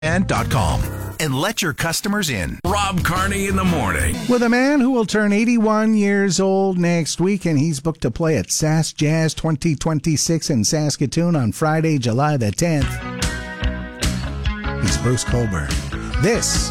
and.com and let your customers in. Rob Carney in the morning. With a man who will turn 81 years old next week, and he's booked to play at Sask Jazz 2026 in Saskatoon on Friday, July the 10th. He's Bruce Cockburn. This